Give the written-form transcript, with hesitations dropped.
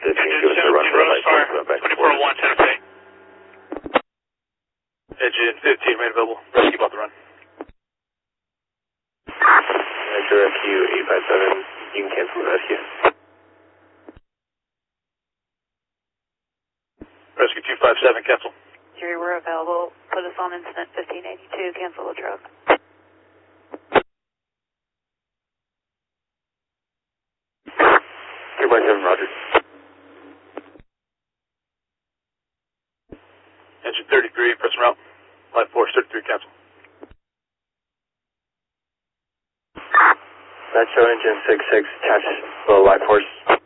give us a run for the light force. 2401 Santa Fe. Engine 15, main available. Rescue about the run. Vector rescue 857, you can cancel the rescue. Rescue 257, cancel. Jerry, we're available. Put us on incident 1582, cancel the truck. Roger. Engine 33, press route. Light force 33, cancel. Metro engine 66, attach the light force.